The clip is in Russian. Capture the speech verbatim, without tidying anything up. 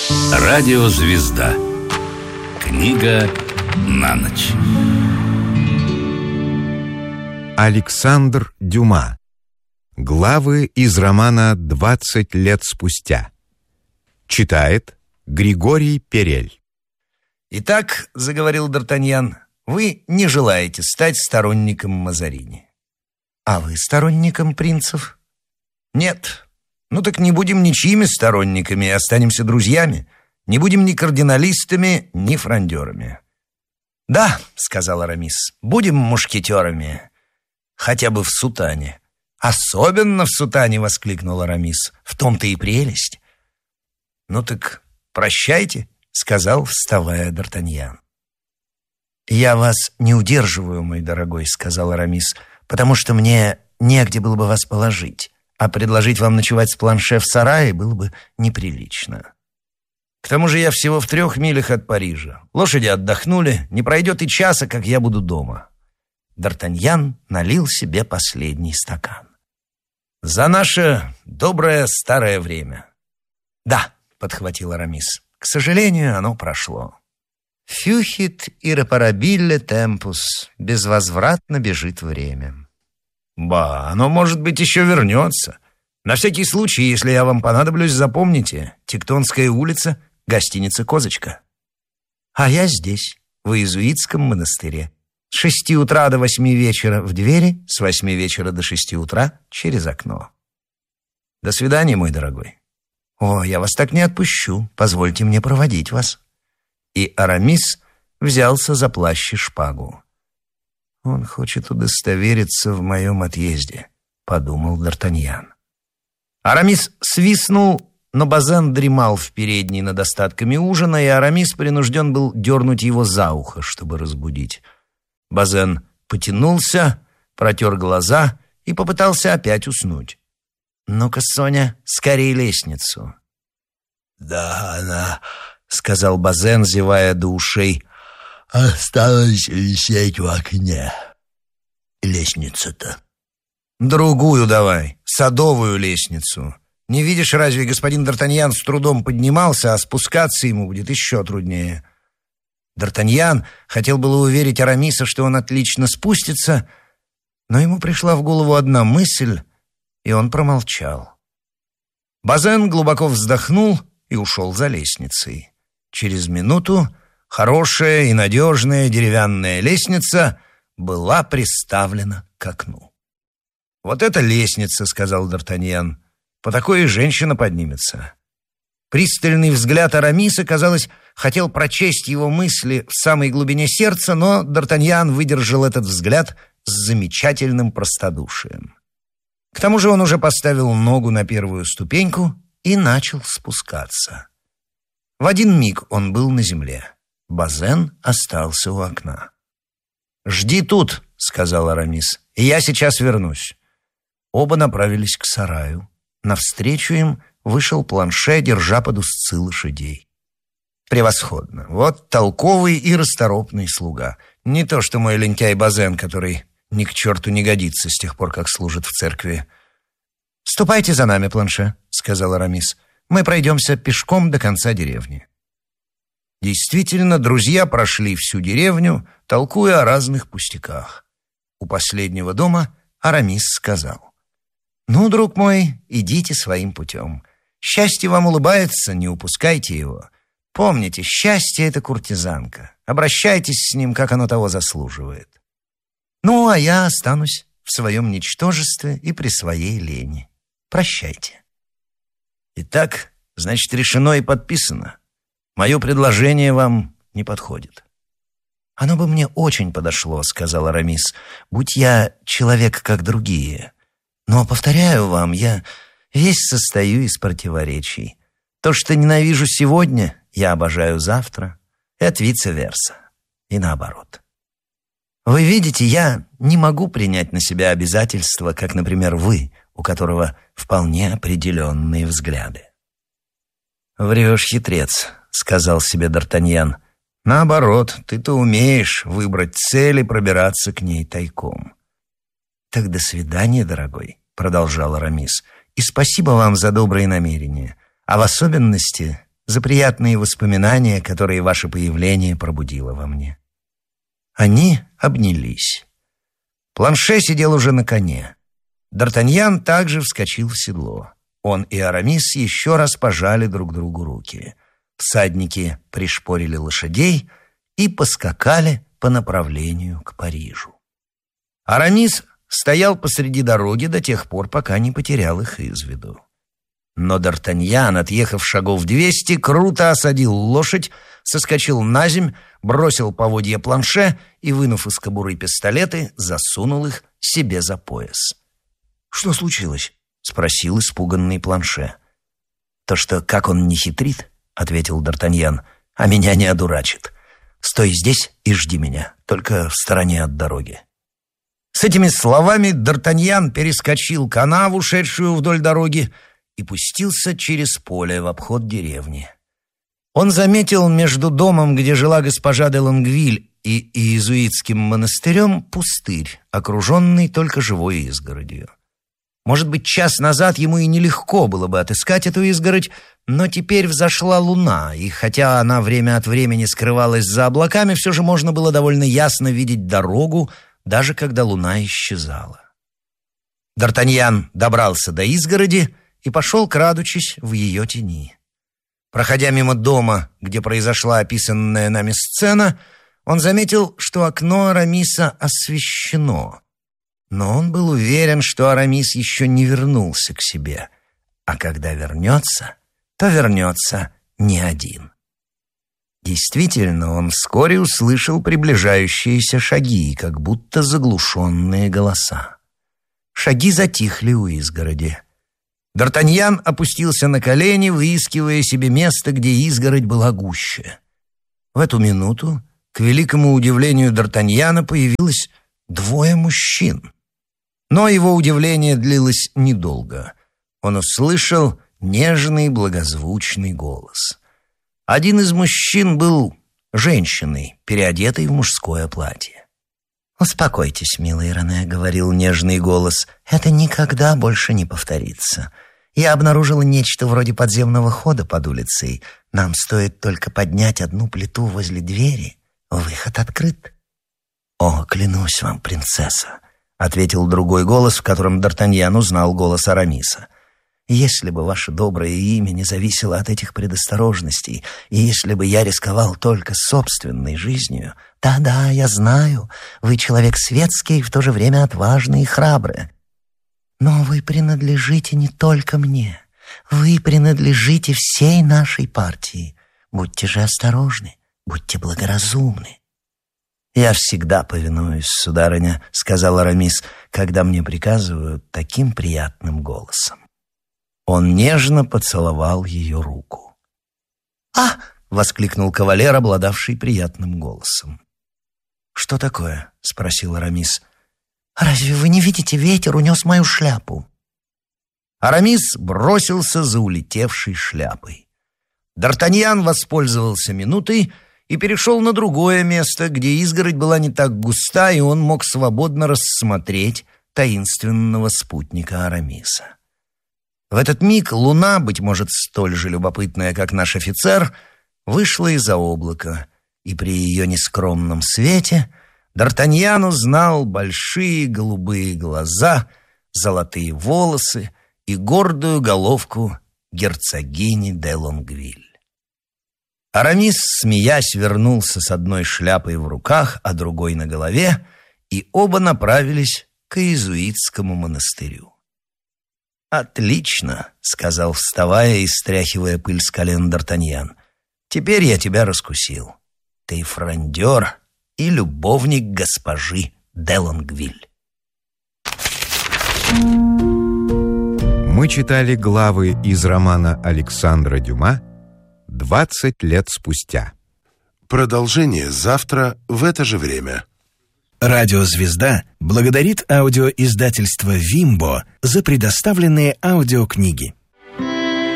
Радиозвезда. Книга на ночь. Александр Дюма. Главы из романа «Двадцать лет спустя». Читает Григорий Перель. «Итак, — заговорил Д'Артаньян, — вы не желаете стать сторонником Мазарини. А вы сторонником принцев? Нет. Ну так не будем ничьими сторонниками, и останемся друзьями. Не будем ни кардиналистами, ни фрондерами». «Да, — сказал Арамис, — будем мушкетерами, хотя бы в сутане». «Особенно в сутане!» — воскликнул Арамис. «В том-то и прелесть». «Ну так прощайте», — сказал, вставая Д'Артаньян. «Я вас не удерживаю, мой дорогой», — сказал Арамис, «потому что мне негде было бы вас положить, а предложить вам ночевать с Планше в сарае было бы неприлично. К тому же я всего в трех милях от Парижа. Лошади отдохнули, не пройдет и часа, как я буду дома». Д'Артаньян налил себе последний стакан. «За наше доброе старое время». «Да», — подхватил Арамис, — «к сожалению, оно прошло». «Фюхит иррепарабилле темпус», — безвозвратно бежит время. «Ба, оно, может быть, еще вернется. На всякий случай, если я вам понадоблюсь, запомните: Тевтонская улица, гостиница «Козочка». А я здесь, в иезуитском монастыре. С шести утра до восьми вечера в двери, с восьми вечера до шести утра через окно. До свидания, мой дорогой». «О, я вас так не отпущу. Позвольте мне проводить вас». И Арамис взялся за плащ и шпагу. «Он хочет удостовериться в моем отъезде», — подумал Д'Артаньян. Арамис свистнул, но Базен дремал в передней над остатками ужина, и Арамис принужден был дернуть его за ухо, чтобы разбудить. Базен потянулся, протер глаза и попытался опять уснуть. «Ну-ка, Соня, скорей лестницу». «Да, она, — сказал Базен, зевая до ушей, — осталось висеть в окне. Лестница-то». «Другую давай, садовую лестницу. Не видишь, разве господин Д'Артаньян с трудом поднимался, а спускаться ему будет еще труднее». Д'Артаньян хотел было уверить Арамиса, что он отлично спустится, но ему пришла в голову одна мысль, и он промолчал. Базен глубоко вздохнул и ушел за лестницей. Через минуту хорошая и надежная деревянная лестница была приставлена к окну. «Вот эта лестница, — сказал Д'Артаньян, — по такой и женщина поднимется». Пристальный взгляд Арамиса, казалось, хотел прочесть его мысли в самой глубине сердца, но Д'Артаньян выдержал этот взгляд с замечательным простодушием. К тому же он уже поставил ногу на первую ступеньку и начал спускаться. В один миг он был на земле. Базен остался у окна. «Жди тут, — сказал Арамис, — и я сейчас вернусь». Оба направились к сараю. Навстречу им вышел Планше, держа под узцы лошадей. «Превосходно! Вот толковый и расторопный слуга. Не то что мой лентяй Базен, который ни к черту не годится с тех пор, как служит в церкви». «Ступайте за нами, Планше, — сказал Арамис. Мы пройдемся пешком до конца деревни». Действительно, друзья прошли всю деревню, толкуя о разных пустяках. У последнего дома Арамис сказал: «Ну, друг мой, идите своим путем. Счастье вам улыбается, не упускайте его. Помните, счастье — это куртизанка. Обращайтесь с ним, как оно того заслуживает. Ну, а я останусь в своем ничтожестве и при своей лени. Прощайте». «Итак, значит, решено и подписано. Мое предложение вам не подходит». «Оно бы мне очень подошло, — сказал Арамис, — будь я человек, как другие. Но, повторяю вам, я весь состою из противоречий. То, что ненавижу сегодня, я обожаю завтра, и от вице-верса, и наоборот. Вы видите, я не могу принять на себя обязательства, как, например, вы, у которого вполне определенные взгляды». «Врешь, хитрец», — сказал себе Д'Артаньян. «Наоборот, ты-то умеешь выбрать цель и пробираться к ней тайком». «Так до свидания, дорогой», — продолжал Арамис, «и спасибо вам за добрые намерения, а в особенности за приятные воспоминания, которые ваше появление пробудило во мне». Они обнялись. Планше сидел уже на коне. Д'Артаньян также вскочил в седло. Он и Арамис еще раз пожали друг другу руки. Всадники пришпорили лошадей и поскакали по направлению к Парижу. Арамис стоял посреди дороги до тех пор, пока не потерял их из виду. Но Д'Артаньян, отъехав шагов двести, круто осадил лошадь, соскочил наземь, бросил поводья Планше и, вынув из кобуры пистолеты, засунул их себе за пояс. «Что случилось?» — спросил испуганный Планше. «То, что как он не хитрит, — ответил Д'Артаньян, — а меня не одурачит. Стой здесь и жди меня, только в стороне от дороги». С этими словами Д'Артаньян перескочил канаву, шедшую вдоль дороги, и пустился через поле в обход деревни. Он заметил между домом, где жила госпожа де Лонгвиль, и иезуитским монастырем пустырь, окруженный только живой изгородью. Может быть, час назад ему и нелегко было бы отыскать эту изгородь, но теперь взошла луна, и хотя она время от времени скрывалась за облаками, все же можно было довольно ясно видеть дорогу, даже когда луна исчезала. Д'Артаньян добрался до изгороди и пошел, крадучись, в ее тени. Проходя мимо дома, где произошла описанная нами сцена, он заметил, что окно Арамиса освещено. Но он был уверен, что Арамис еще не вернулся к себе, а когда вернется, то вернется не один. Действительно, он вскоре услышал приближающиеся шаги, как будто заглушенные голоса. Шаги затихли у изгороди. Д'Артаньян опустился на колени, выискивая себе место, где изгородь была гуще. В эту минуту, к великому удивлению Д'Артаньяна, появилось двое мужчин. Но его удивление длилось недолго. Он услышал нежный, благозвучный голос. Один из мужчин был женщиной, переодетой в мужское платье. «Успокойтесь, милый Рене», — говорил нежный голос, — «это никогда больше не повторится. Я обнаружила нечто вроде подземного хода под улицей. Нам стоит только поднять одну плиту возле двери. Выход открыт». «О, клянусь вам, принцесса», — ответил другой голос, в котором Д'Артаньян узнал голос Арамиса. «Если бы ваше доброе имя не зависело от этих предосторожностей, и если бы я рисковал только собственной жизнью... Да-да, я знаю, вы человек светский и в то же время отважный и храбрый. Но вы принадлежите не только мне. Вы принадлежите всей нашей партии. Будьте же осторожны, будьте благоразумны». «Я всегда повинуюсь, сударыня», — сказал Арамис, «когда мне приказывают таким приятным голосом». Он нежно поцеловал ее руку. «А!» — воскликнул кавалер, обладавший приятным голосом. «Что такое?» — спросил Арамис. «Разве вы не видите, ветер унес мою шляпу?» Арамис бросился за улетевшей шляпой. Д'Артаньян воспользовался минутой и перешел на другое место, где изгородь была не так густа, и он мог свободно рассмотреть таинственного спутника Арамиса. В этот миг луна, быть может, столь же любопытная, как наш офицер, вышла из-за облака, и при ее нескромном свете Д'Артаньян узнал большие голубые глаза, золотые волосы и гордую головку герцогини де Лонгвиль. Арамис, смеясь, вернулся с одной шляпой в руках, а другой на голове, и оба направились к иезуитскому монастырю. «Отлично», — сказал, вставая и стряхивая пыль с колен Д'Артаньян. «Теперь я тебя раскусил. Ты фрондер и любовник госпожи де Лонгвиль». Мы читали главы из романа Александра Дюма «двадцать лет спустя». Продолжение завтра в это же время. Радиозвезда благодарит аудиоиздательство «Вимбо» за предоставленные аудиокниги.